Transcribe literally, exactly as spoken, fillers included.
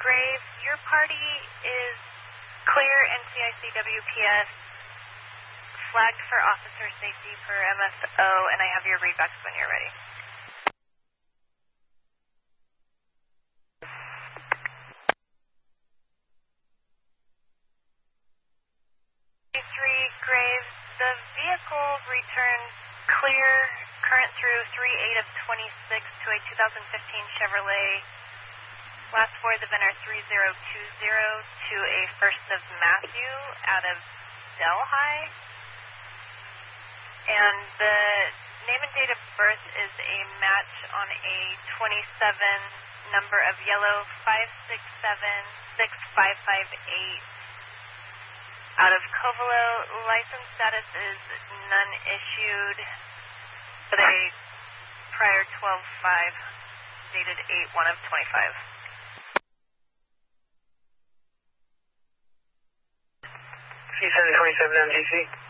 Graves, your party is clear N C I C W P S, flagged for officer safety per M S O, and I have your readbacks when you're ready. three Graves, the vehicle returned clear, current through three eight of twenty-six to a two thousand fifteen Chevrolet. Last four of the V I N are three zero two zero to a first of Matthew out of Delhi. And the name and date of birth is a match on a twenty-seven number of yellow five six seven six five five eight. Out of Covelo, license status is none issued with a prior twelve five, dated eight one of twenty-five. C seven twenty-seven M G C.